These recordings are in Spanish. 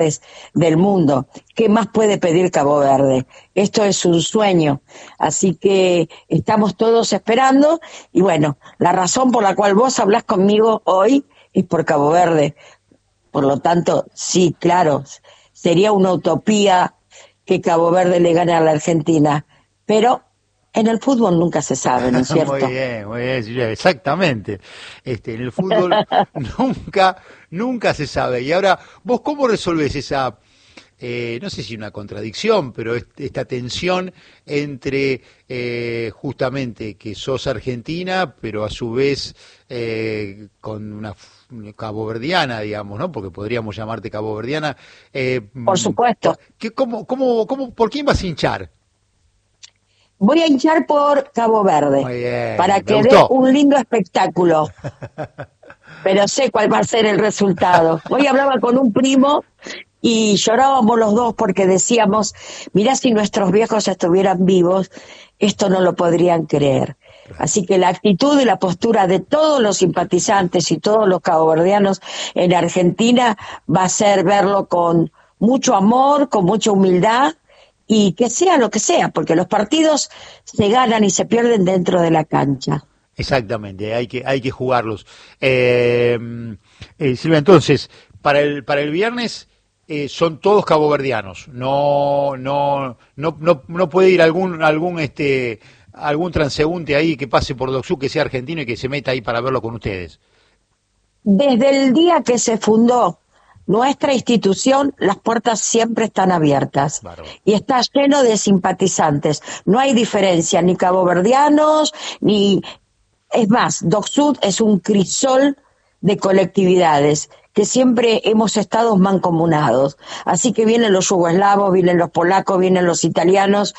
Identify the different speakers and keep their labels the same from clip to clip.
Speaker 1: del mundo. ¿Qué más puede pedir Cabo Verde? Esto es un sueño, así que estamos todos esperando y bueno, la razón por la cual vos hablás conmigo hoy es por Cabo Verde. Por lo tanto, sí, claro, sería una utopía que Cabo Verde le gane a la Argentina, pero en el fútbol nunca se sabe, ¿no es cierto?
Speaker 2: Muy bien, Silvia, exactamente. En el fútbol nunca se sabe. Y ahora, ¿vos cómo resolvés esa, no sé si una contradicción, pero esta tensión entre justamente que sos argentina, pero a su vez con una caboverdiana, digamos, ¿no? Porque podríamos llamarte caboverdiana.
Speaker 1: Por supuesto.
Speaker 2: ¿Por quién vas a hinchar?
Speaker 1: Voy a hinchar por Cabo Verde,
Speaker 2: Muy bien,
Speaker 1: para que dé un lindo espectáculo. Pero sé cuál va a ser el resultado. Hoy hablaba con un primo y llorábamos los dos porque decíamos, mirá, si nuestros viejos estuvieran vivos, esto no lo podrían creer. Así que la actitud y la postura de todos los simpatizantes y todos los caboverdianos en Argentina va a ser verlo con mucho amor, con mucha humildad, y que sea lo que sea, porque los partidos se ganan y se pierden dentro de la cancha.
Speaker 2: Exactamente, hay que jugarlos. Silvia, entonces, para el viernes son todos caboverdianos. No puede ir algún transeúnte ahí que pase por Docsud, que sea argentino y que se meta ahí para verlo con ustedes.
Speaker 1: Desde el día que se fundó nuestra institución, las puertas siempre están abiertas. Bárbaro. Y está lleno de simpatizantes. No hay diferencia, ni caboverdianos, ni... Es más, Docsud es un crisol de colectividades que siempre hemos estado mancomunados. Así que vienen los yugoslavos, vienen los polacos, vienen los italianos,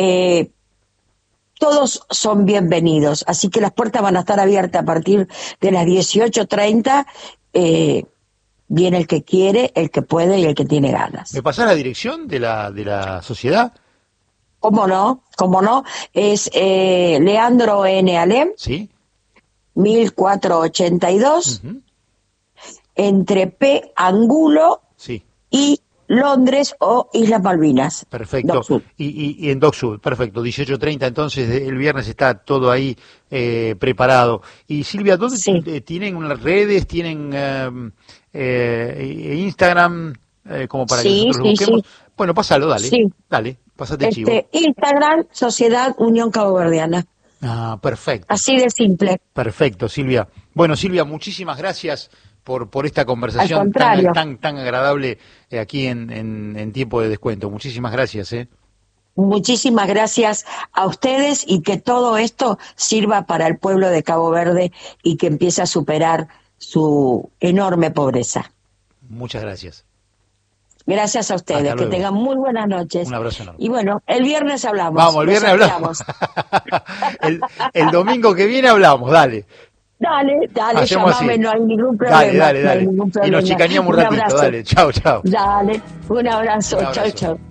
Speaker 1: todos son bienvenidos. Así que las puertas van a estar abiertas a partir de las 18:30. Viene el que quiere, el que puede y el que tiene ganas.
Speaker 2: ¿Me pasás la dirección de la sociedad?
Speaker 1: ¿Cómo no? Es Leandro N. Alem.
Speaker 2: Sí.
Speaker 1: 1482. Uh-huh. Entre P. Angulo.
Speaker 2: Sí.
Speaker 1: Y Londres o Islas Malvinas.
Speaker 2: Perfecto.
Speaker 1: Docsud.
Speaker 2: Y en Docsud, perfecto. 18:30, entonces el viernes está todo ahí preparado. Y Silvia, ¿dónde tienen unas redes? ¿Tienen Instagram? Como para que nosotros lo busquemos. Sí. Bueno, pásalo, dale. Sí. Dale, pásate chivo.
Speaker 1: Instagram, Sociedad Unión Caboverdiana.
Speaker 2: Ah, perfecto.
Speaker 1: Así de simple.
Speaker 2: Perfecto, Silvia. Bueno, Silvia, muchísimas gracias por esta conversación tan agradable aquí en tiempo de descuento. Muchísimas gracias.
Speaker 1: Muchísimas gracias a ustedes y que todo esto sirva para el pueblo de Cabo Verde y que empiece a superar su enorme pobreza.
Speaker 2: Muchas gracias.
Speaker 1: Gracias a ustedes, que tengan muy buenas noches.
Speaker 2: Un abrazo enorme.
Speaker 1: Y bueno, el viernes hablamos.
Speaker 2: Vamos, el viernes hablamos. el domingo que viene hablamos, dale.
Speaker 1: Dale, llamame, no hay ningún problema.
Speaker 2: Dale. Y nos chicaneamos un ratito, dale. Chau.
Speaker 1: Dale, un abrazo, chau.